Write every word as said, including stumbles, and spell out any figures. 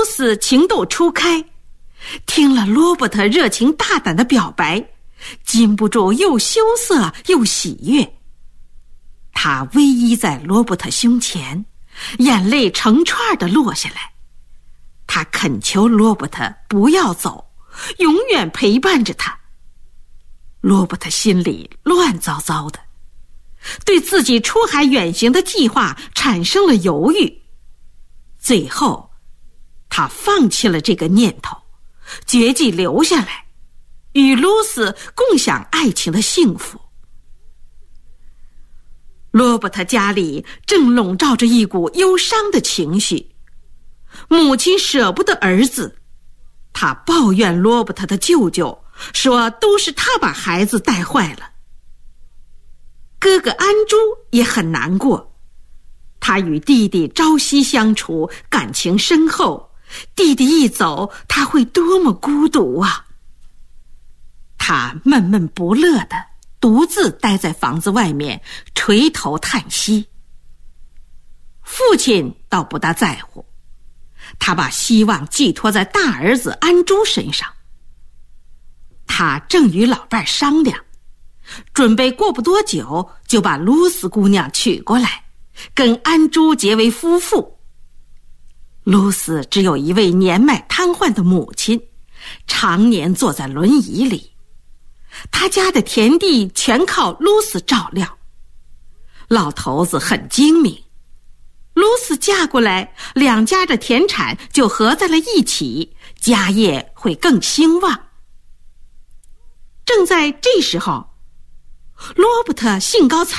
露丝情窦初开，听了罗伯特热情大胆的表白，禁不住又羞涩又喜悦。他偎依在罗伯特胸前，眼泪成串地落下来。他恳求罗伯特不要走，永远陪伴着他。罗伯特心里乱糟糟的，对自己出海远行的计划产生了犹豫。最后他放弃了这个念头，决计留下来，与露丝共享爱情的幸福。罗伯特家里正笼罩着一股忧伤的情绪，母亲舍不得儿子，他抱怨罗伯特的舅舅，说都是他把孩子带坏了。哥哥安珠也很难过，他与弟弟朝夕相处，感情深厚，弟弟一走，他会多么孤独啊！他闷闷不乐地独自待在房子外面，垂头叹息。父亲倒不大在乎，他把希望寄托在大儿子安珠身上。他正与老伴商量，准备过不多久就把露丝姑娘娶过来，跟安珠结为夫妇。露丝只有一位年迈瘫痪的母亲，常年坐在轮椅里，他家的田地全靠露丝照料。老头子很精明，露丝嫁过来，两家的田产就合在了一起，家业会更兴旺。正在这时候，罗伯特兴高采烈